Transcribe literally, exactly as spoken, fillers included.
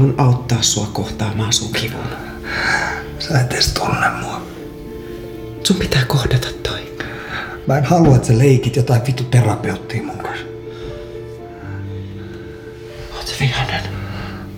haluan auttaa sua kohtaamaan sun kivun. Sä et edes tunne mua. Sun pitää kohdata toi. Mä en halua, että sä leikit jotain vittu terapeuttia mun kanssa. Oot vihainen.